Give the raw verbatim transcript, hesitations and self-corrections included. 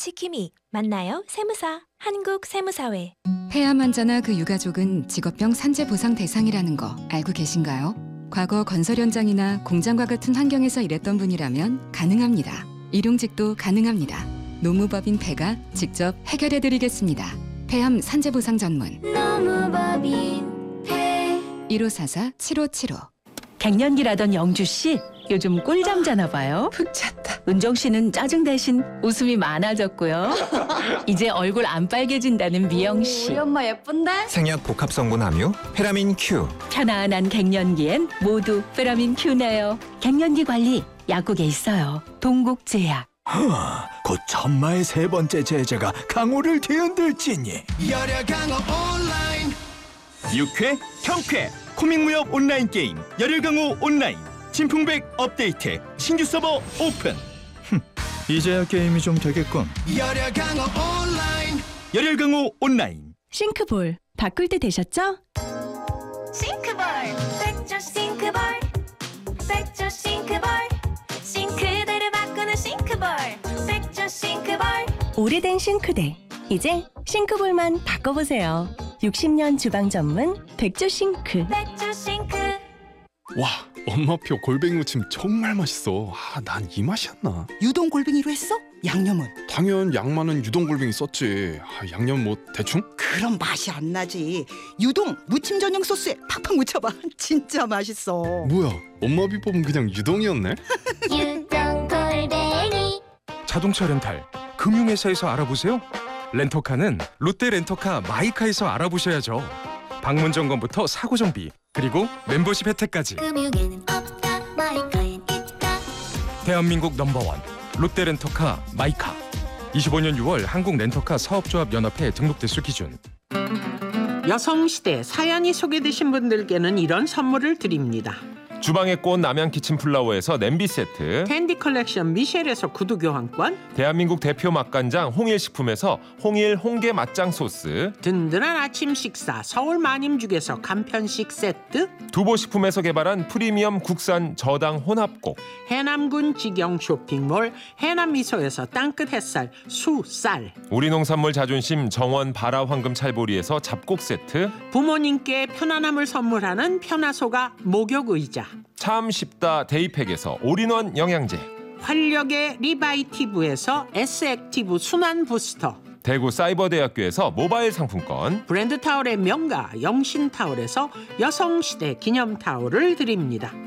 시키미 만나요 세무사 한국세무사회. 폐암 환자나 그 유가족은 직업병 산재 보상 대상이라는 거 알고 계신가요? 과거 건설 현장이나 공장과 같은 환경에서 일했던 분이라면 가능합니다. 일용직도 가능합니다. 노무법인 폐가 직접 해결해드리겠습니다. 폐암 산재 보상 전문 노무법인 폐. 일오사사 칠오칠오. 갱년기라던 영주씨 요즘 꿀잠 자나 봐요. 푹 잤다. 은정씨는 짜증 대신 웃음이 많아졌고요. 이제 얼굴 안 빨개진다는 미영씨. 우리 엄마 예쁜데? 생약 복합성분 함유 페라민 Q. 편안한 갱년기엔 모두 페라민 Q네요. 갱년기 관리 약국에 있어요. 동국제약. 허, 곧 천마의 세 번째 제자가 강호를 뒤흔들지니. 열혈 강호 온라인. 육회, 경쾌, 코믹무협 온라인 게임 열혈 강호 온라인 진풍백 업데이트 신규 서버 오픈. 흠, 이제야 게임이 좀 되겠군. 열혈 강호 온라인. 열혈 강호 온라인. 싱크볼 바꿀 때 되셨죠? 싱크볼 백조 싱크볼 백조 싱크볼 싱크대를 바꾸는 싱크볼 백조 싱크볼. 오래된 싱크대, 이제 싱크볼만 바꿔보세요. 육십 년 주방 전문 백조 싱크. 백조 싱크. 와, 엄마표 골뱅이 무침 정말 맛있어. 아, 난 이 맛이었나? 유동 골뱅이로 했어? 양념은? 당연 양만은 유동 골뱅이 썼지. 아, 양념 뭐 대충? 그럼 맛이 안 나지. 유동 무침 전용 소스에 팍팍 묻혀봐. 진짜 맛있어. 뭐야, 엄마 비법은 그냥 유동이었네? 유동 골뱅이. 자동차 렌탈 금융회사에서 알아보세요. 렌터카는 롯데 렌터카 마이카에서 알아보셔야죠. 방문 점검부터 사고 정비, 그리고 멤버십 혜택까지. 금융에는 없다 마이카엔 있다. 대한민국 넘버원 롯데 렌터카 마이카. 이십오 년 유월 한국 렌터카 사업조합 연합회 등록 대수 기준. 여성시대 사연이 소개되신 분들께는 이런 선물을 드립니다. 주방의 꽃 남양 키친플라워에서 냄비 세트, 텐디 컬렉션 미셸에서 구두 교환권, 대한민국 대표 맛간장 홍일식품에서 홍일 홍게 맛장 소스, 든든한 아침 식사 서울 마님죽에서 간편식 세트, 두보식품에서 개발한 프리미엄 국산 저당 혼합곡, 해남군 직영 쇼핑몰 해남미소에서 땅끝 햇살 수쌀, 우리 농산물 자존심 정원 바라 황금 찰보리에서 잡곡 세트, 부모님께 편안함을 선물하는 편화소가 목욕 의자, 참 쉽다 데이팩에서 올인원 영양제, 활력의 리바이티브에서 S액티브 순환 부스터, 대구 사이버대학교에서 모바일 상품권, 브랜드 타올의 명가 영신타올에서 여성시대 기념타올을 드립니다.